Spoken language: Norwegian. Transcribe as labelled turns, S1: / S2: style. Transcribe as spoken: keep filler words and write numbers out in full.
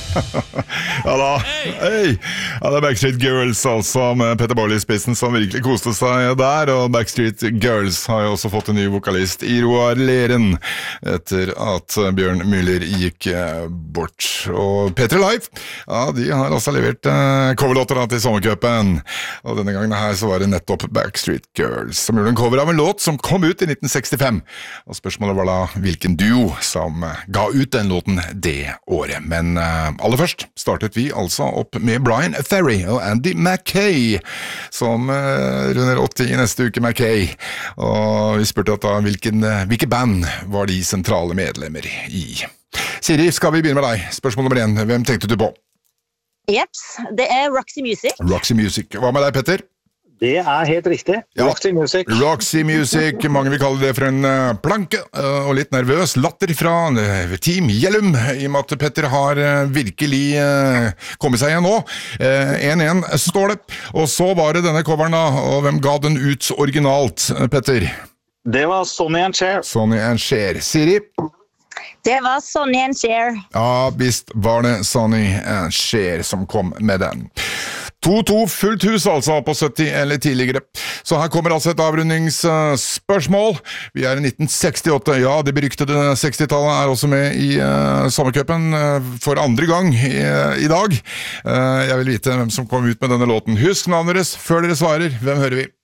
S1: Ja da, hei! Ja, det er Backstreet Girls altså, med Petter Bailey i spissen som virkelig koste seg der, og Backstreet Girls har jo også fått en ny vokalist i Roar Leren, etter at Bjørn Müller gikk bort. Og P tre Live, ja, de har også levert eh, coverlåter til sommercupen, og denne gangen her så var det nettopp Backstreet Girls som gjorde en cover av en låt som kom ut i nitten sekstifem, og spørsmålet var da hvilken duo som ga ut den låten det året. Men eh, aller først startet vi altså opp med Brian Ferry og Andy Mackay, som uh, runder åtti i neste uke, Mackay. Og vi spurte at da, hvilken, hvilke band var de sentrale medlemmer i? Siri, skal vi begynne med deg? Spørsmål nummer én, hvem tenkte du på?
S2: Jeps, det er Roxy Music.
S1: Roxy Music. Hva med deg, Petter?
S3: Det er helt riktig.
S1: Ja.
S3: Roxy Music.
S1: Roxy Music, mange vil kalle det for en uh, planke, uh, og litt nervøs latter fra uh, Team Gjellum, i og med at Petter har uh, virkelig uh, kommet seg igjen nå. én én uh, står det, og så var det denne coveren da, og hvem ga den ut originalt, uh, Petter?
S3: Det var Sonny and Cher.
S1: Sonny and Cher. Siri?
S2: Det var Sonny and Cher.
S1: Ja, visst var det Sonny and Cher som kom med den. to to fullt hus altså på sytti eller tidligere. Så her kommer altså et avrundingsspørsmål. Vi er i nitten sekstiåtte. Ja, det beryktede sekstitallet er også med i uh, sommercupen uh, for andre gang i, uh, i dag. Uh, jeg vil vite hvem som kom ut med denne låten. Husk navnet deres før dere svarer. Hvem hører vi?